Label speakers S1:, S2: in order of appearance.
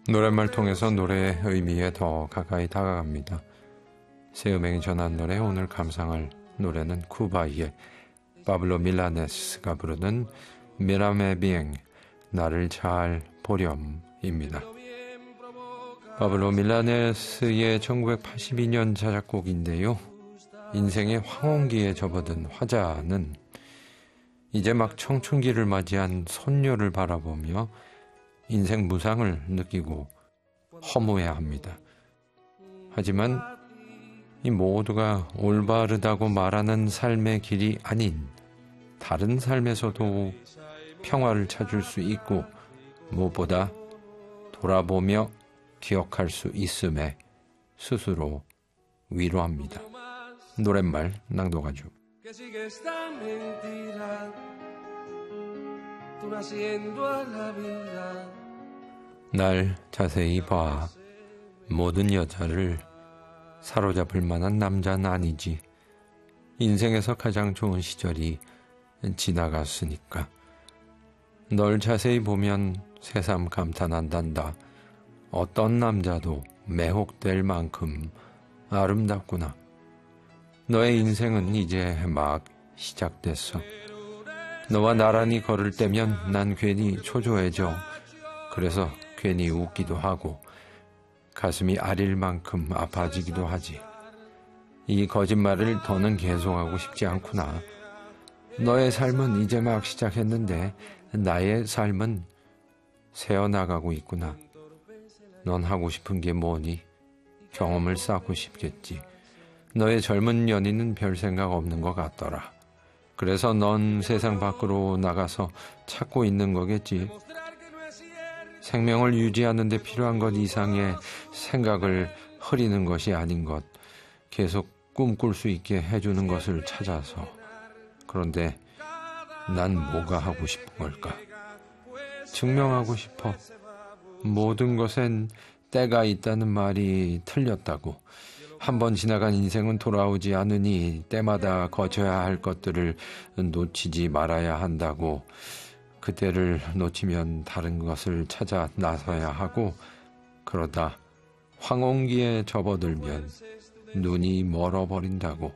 S1: 노랫말 통해서 노래의 의미에 더 가까이 다가갑니다. 새 음행이 전한 노래, 오늘 감상할 노래는 쿠바의 파블로 밀라네스가 부르는 미라메 비엥, 나를 잘 보렴입니다. 파블로 밀라네스의 1982년 자작곡인데요. 인생의 황혼기에 접어든 화자는 이제 막 청춘기를 맞이한 손녀를 바라보며 인생 무상을 느끼고 허무해합니다. 하지만 이 모두가 올바르다고 말하는 삶의 길이 아닌 다른 삶에서도 평화를 찾을 수 있고 무엇보다 돌아보며 기억할 수 있음에 스스로 위로합니다. 노랫말 낭독가죽. 날 자세히 봐. 모든 여자를 사로잡을 만한 남자는 아니지. 인생에서 가장 좋은 시절이 지나갔으니까. 널 자세히 보면 새삼 감탄한단다. 어떤 남자도 매혹될 만큼 아름답구나. 너의 인생은 이제 막 시작됐어. 너와 나란히 걸을 때면 난 괜히 초조해져. 그래서 괜히 웃기도 하고 가슴이 아릴 만큼 아파지기도 하지. 이 거짓말을 더는 계속하고 싶지 않구나. 너의 삶은 이제 막 시작했는데 나의 삶은 새어나가고 있구나. 넌 하고 싶은 게 뭐니? 경험을 쌓고 싶겠지. 너의 젊은 연인은 별 생각 없는 것 같더라. 그래서 넌 세상 밖으로 나가서 찾고 있는 거겠지. 생명을 유지하는 데 필요한 것 이상의 생각을 흐리는 것이 아닌 것, 계속 꿈꿀 수 있게 해주는 것을 찾아서. 그런데 난 뭐가 하고 싶은 걸까? 증명하고 싶어. 모든 것엔 때가 있다는 말이 틀렸다고. 한번 지나간 인생은 돌아오지 않으니 때마다 거쳐야 할 것들을 놓치지 말아야 한다고. 그때를 놓치면 다른 것을 찾아 나서야 하고, 그러다 황혼기에 접어들면 눈이 멀어버린다고.